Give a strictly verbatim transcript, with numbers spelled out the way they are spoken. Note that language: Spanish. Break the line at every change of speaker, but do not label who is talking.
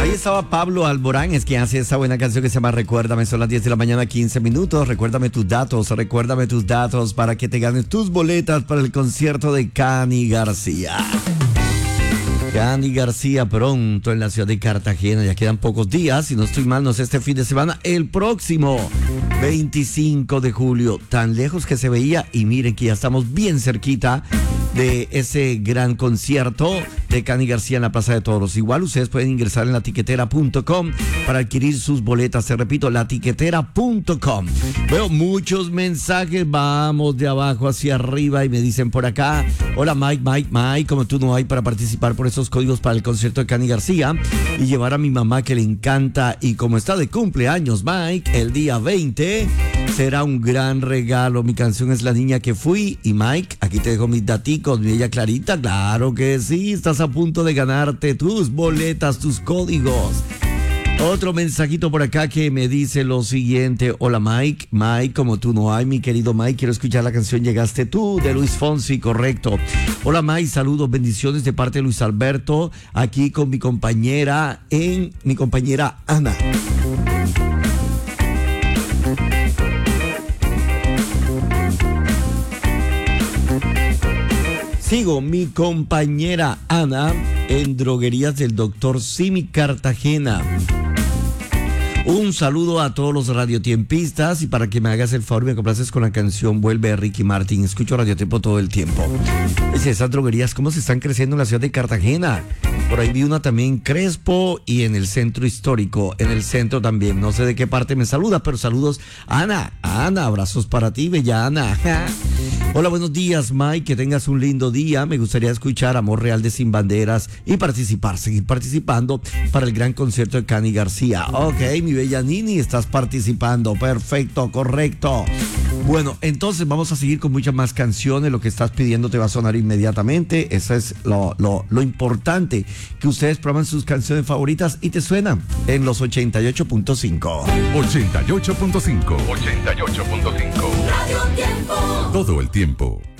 Ahí estaba Pablo Alborán, es quien hace esa buena canción que se llama Recuérdame. Son las diez de la mañana, quince minutos. Recuérdame tus datos, recuérdame tus datos para que te ganes tus boletas para el concierto de Cani García. Cani García pronto en la ciudad de Cartagena. Ya quedan pocos días, si no estoy mal, no sé, este fin de semana, el próximo veinticinco de julio. Tan lejos que se veía y miren que ya estamos bien cerquita de ese gran concierto de Cani García en la Plaza de Toros. Igual ustedes pueden ingresar en la tiquetera punto com para adquirir sus boletas. Te repito, la tiquetera punto com. Veo muchos mensajes, vamos de abajo hacia arriba y me dicen por acá: hola Mike, Mike, Mike, como tú no hay para participar por esos códigos para el concierto de Cani García y llevar a mi mamá que le encanta, y como está de cumpleaños Mike el día veinte, será un gran regalo. Mi canción es La Niña que Fui. Y Mike, aquí te dejo mis daticos, mi bella Clarita. Claro que sí, estás a punto de ganarte tus boletas, tus códigos. Otro mensajito por acá que me dice lo siguiente: hola Mike, Mike, como tú no hay, mi querido Mike, quiero escuchar la canción Llegaste Tú de Luis Fonsi, correcto. Hola Mike, saludos, bendiciones de parte de Luis Alberto, aquí con mi compañera en mi compañera Ana. Sigo mi compañera Ana en Droguerías del Doctor Simi Cartagena. Un saludo a todos los radiotiempistas, y para que me hagas el favor me complaces con la canción Vuelve de Ricky Martin. Escucho Radiotiempo todo el tiempo. Dice, esas droguerías, ¿cómo se están creciendo en la ciudad de Cartagena? Por ahí vi una también en Crespo y en el centro histórico, en el centro también. No sé de qué parte me saluda, pero saludos Ana, Ana, abrazos para ti, bella Ana. Hola, buenos días Mike, que tengas un lindo día. Me gustaría escuchar Amor Real de Sin Banderas y participar, seguir participando para el gran concierto de Cani García. Ok, mi bella Nini, estás participando, perfecto, correcto. Bueno, entonces vamos a seguir con muchas más canciones. Lo que estás pidiendo te va a sonar inmediatamente. Eso es lo, lo, lo importante, que ustedes prueban sus canciones favoritas y te suenan en los ochenta y ocho punto cinco.
ochenta y ocho punto cinco.
ochenta y ocho punto cinco.
Todo el tiempo.